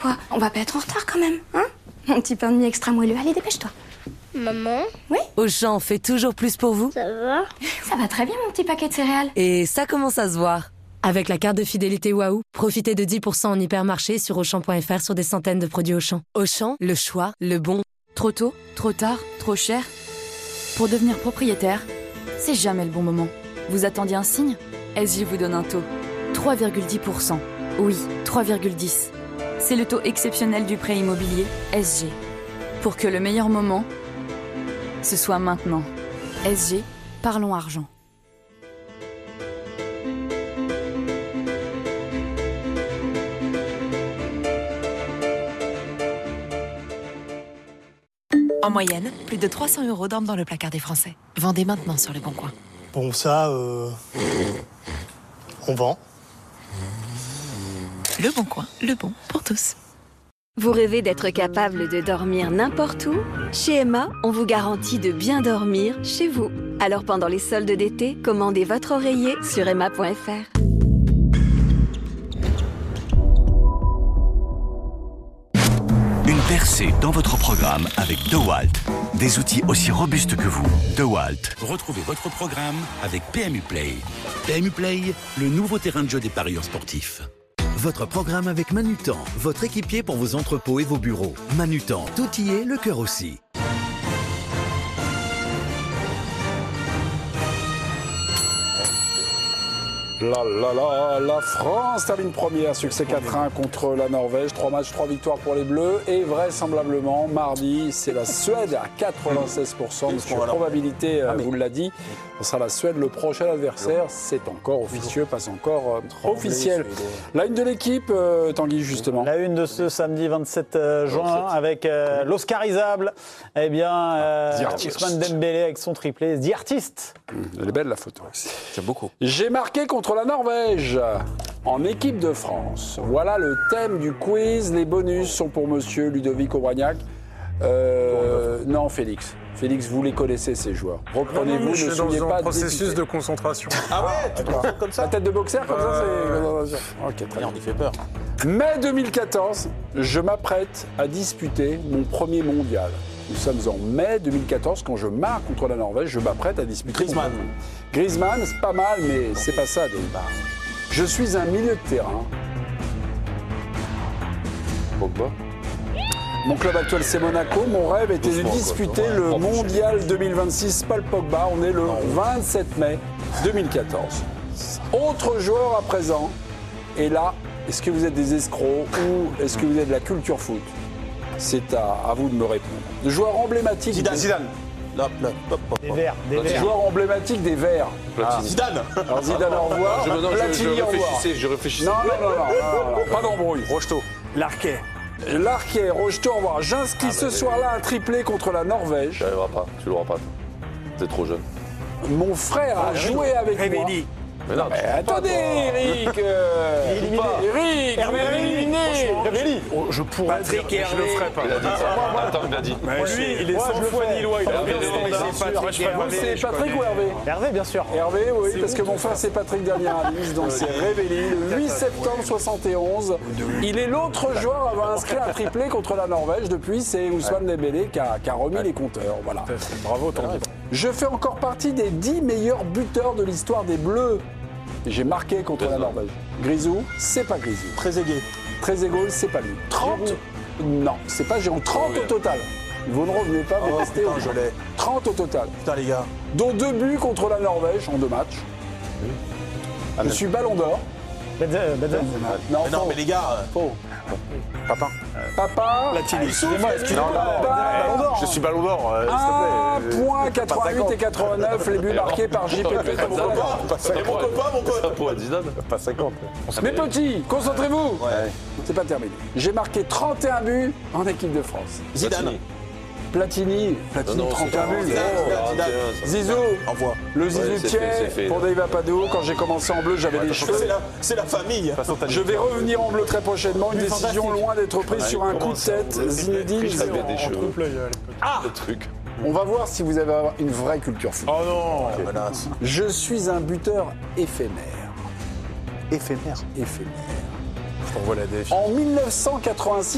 quoi? On va pas être en retard quand même, hein? Mon petit pain de mie extra moelleux, allez, dépêche-toi. Maman? Oui? Auchan fait toujours plus pour vous. Ça va? Ça va très bien, mon petit paquet de céréales. Et ça commence à se voir. Avec la carte de fidélité Waouh, profitez de 10% en hypermarché sur Auchan.fr sur des centaines de produits Auchan. Auchan, le choix, le bon. Trop tôt, trop tard, trop cher. Pour devenir propriétaire, c'est jamais le bon moment. Vous attendiez un signe? SG vous donne un taux. 3,10%. Oui, 3,10. C'est le taux exceptionnel du prêt immobilier SG. Pour que le meilleur moment, ce soit maintenant. SG, parlons argent. En moyenne, plus de 300 € dorment dans le placard des Français. Vendez maintenant sur Le Bon Coin. Bon, ça, on vend. Le Bon Coin, le bon pour tous. Vous rêvez d'être capable de dormir n'importe où? Chez Emma, on vous garantit de bien dormir chez vous. Alors pendant les soldes d'été, commandez votre oreiller sur emma.fr. Une percée dans votre programme avec DeWalt. Des outils aussi robustes que vous. DeWalt. Retrouvez votre programme avec PMU Play. PMU Play, le nouveau terrain de jeu des parieurs sportifs. Votre programme avec Manutan, votre équipier pour vos entrepôts et vos bureaux. Manutan, tout y est, le cœur aussi. La France termine première, succès 4-1 contre la Norvège, 3 matchs, 3 victoires pour les Bleus et vraisemblablement mardi c'est la Suède à 96% de probabilité, vous l'a dit, ce sera la Suède le prochain adversaire, c'est encore officieux, pas encore officiel. La une de l'équipe, Tanguy justement. La une de ce samedi 27 juin avec l'Oscarisable, eh bien, Ousmane Dembélé avec son triplé, The Artist. Elle est belle la photo. J'aime beaucoup. J'ai marqué contre la Norvège en équipe de France. Voilà le thème du quiz. Les bonus sont pour monsieur Ludovic Aubragnac. Non, Félix. Félix, vous les connaissez ces joueurs. Reprenez-vous, je ne suis soyez dans pas un processus député. de concentration. Ah ouais, tu trouves ça comme ça? La tête de boxeur comme ça, c'est... Ok, très bien. Il fait peur. Mai 2014, je m'apprête à disputer mon premier mondial. Nous sommes en mai 2014, quand je marque contre la Norvège, je m'apprête à disputer. Griezmann. Griezmann, c'est pas mal, mais c'est pas ça. Je suis un milieu de terrain. Pogba. Mon club actuel, c'est Monaco. Mon rêve était de disputer le mondial 2026. Paul Pogba, on est le 27 mai 2014. Autre joueur à présent. Et là, est-ce que vous êtes des escrocs ou est-ce que vous êtes de la culture foot? C'est à vous de me répondre. Le joueur emblématique. Zidane. Des Verts. Joueur emblématique des Verts. Zidane. Alors Zidane, au revoir. Platini, au revoir. Je réfléchissais. Non. Pas d'embrouille. Rocheteau. Larquet. Larquet, Rocheteau, au revoir. J'inscris ce soir-là un triplé contre la Norvège. Tu l'auras pas. T'es trop jeune. Mon frère a joué avec moi. Mais non, Attendez, Eric Eric éliminé. je pourrais dire, je le ferai pas. Attends, il m'a dit. Lui, il est 100 fois Lillois. C'est Patrick ou Hervé? Hervé, bien sûr. Hervé, oui, parce que mon frère c'est Patrick Dernière Alice, donc c'est révélé le 8 septembre 71. Il est l'autre joueur à avoir inscrit un triplé contre la Norvège. Depuis, c'est Ousmane Dembélé qui a remis les compteurs. Voilà. Bravo, Tanguy. Je fais encore partie des 10 meilleurs buteurs de l'histoire des Bleus. Et j'ai marqué contre la Norvège. Grisou, c'est pas Grisou. Trezeguet. Trezeguet, c'est pas lui. 30 Non, c'est pas Giroud. 30 au total. Vous ne revenez pas, vous restez au je l'ai. 30 au total. Putain, les gars. Dont 2 buts contre la Norvège en 2 matchs. Je suis ballon d'or. Benzema. Non, mais les gars. Faux. Papa. Platini. Excusez-moi. Je suis ballon d'or. 1 point 88 et 89, les buts marqués par JP. Et mon copain, mon pote. Pour Zidane. Pas 50. Mes petits, concentrez-vous. C'est pas terminé. J'ai marqué 31 buts en équipe de France. Zidane. Platini, 31 buts. Zizou, envoie. Le Zizou pour Dave Apadou. Quand j'ai commencé en bleu, j'avais des cheveux. C'est la famille. Je vais revenir en bleu très prochainement. Une décision loin d'être prise sur un coup de tête. Zinedine. Le truc. On va voir si vous avez une vraie culture foot. Oh non. Je suis un buteur éphémère. Éphémère. Éphémère. Je t'envoie la défi. En 1986,